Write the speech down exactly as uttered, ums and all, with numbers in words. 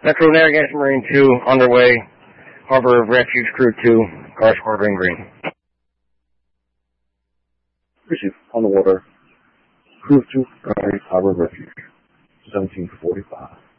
Metro Narragansett Marine two, underway. Harbor of Refuge, Crew two, Car Squadron Green. Receive, on the water. Crew two, Harbor of Refuge, seventeen forty-five.